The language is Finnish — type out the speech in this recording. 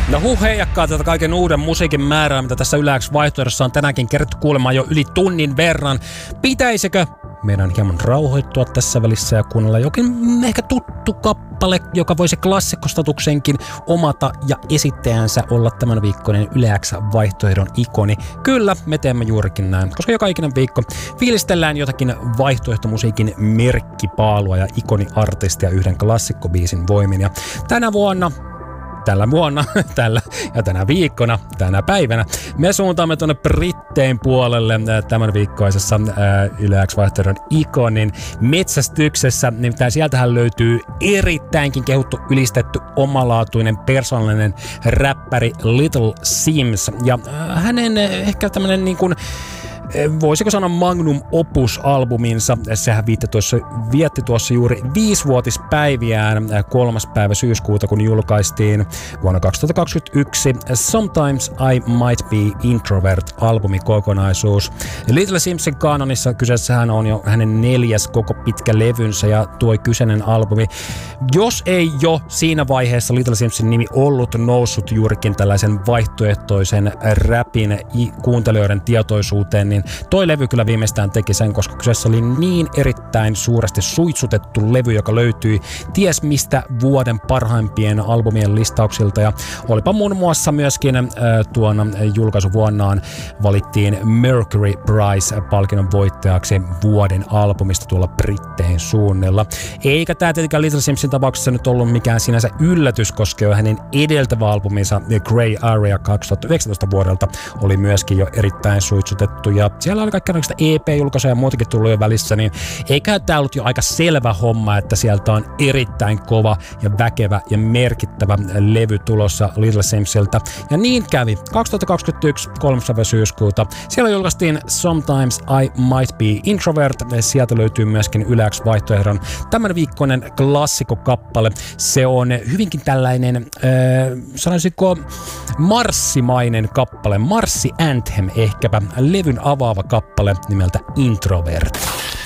No heijakkaa tätä kaiken uuden musiikin määrää, mitä tässä Yle X vaihtoehdossa on tänäänkin kerätty kuulemaan jo yli tunnin verran. Pitäisikö meidän hieman rauhoittua tässä välissä ja kuunnella jokin ehkä tuttu kappale, joka voisi klassikkostatuksenkin omata ja esittäjänsä olla tämän viikkoinen Yle X vaihtoehdon ikoni? Kyllä, me teemme juurikin näin, koska joka ikinen viikko fiilistellään jotakin vaihtoehtomusiikin merkkipaalua ja ikoniartistia yhden klassikkobiisin voimin. Ja tänä tänä viikkona, tänä päivänä me suuntaamme tuonne Brittein puolelle tämän viikkoisessa Yle X-vaihtoehdon ikonin metsästyksessä. Nimittäin sieltähän löytyy erittäinkin kehuttu, ylistetty, omalaatuinen, persoonallinen räppäri Little Simz. Ja hänen ehkä tämmönen niin kuin voisiko sanoa magnum opus-albuminsa, sehän vietti tuossa juuri 5-vuotispäiviään 3. päivä syyskuuta, kun julkaistiin vuonna 2021 Sometimes I Might Be Introvert-albumikokonaisuus. Little Simzin kanonissa kyseessähän on jo hänen 4. koko pitkä levynsä ja tuo kyseinen albumi. Jos ei jo siinä vaiheessa Little Simzin nimi ollut noussut juurikin tällaisen vaihtoehtoisen räpin kuuntelijoiden tietoisuuteen, niin toi levy kyllä viimeistään teki sen, koska kyseessä oli niin erittäin suuresti suitsutettu levy, joka löytyi ties mistä vuoden parhaimpien albumien listauksilta. Ja olipa muun muassa myöskin tuona julkaisuvuonnaan valittiin Mercury Prize-palkinnon voittajaksi vuoden albumista tuolla Brittein suunnilla. Eikä tämä tietenkään Little Simzin tapauksessa nyt ollut mikään sinänsä yllätys, koska jo hänen edeltävä albuminsa The Grey Area 2019 vuodelta oli myöskin jo erittäin suitsutettu. Ja siellä oli kaikenlaista EP-julkaisuja ja muutakin tullut jo välissä, niin eikä tämä ollut jo aika selvä homma, että sieltä on erittäin kova ja väkevä ja merkittävä levy tulossa Little Simziltä. Ja niin kävi. 2021, 3. syyskuuta. Siellä julkaistiin Sometimes I Might Be Introvert. Sieltä löytyy myöskin Yle X-vaihtoehdon tämän viikkoinen klassikkokappale. Se on hyvinkin tällainen, sanoisinko, marssimainen kappale. Marssi Anthem ehkäpä. Levyn avaava kappale nimeltä Introvert.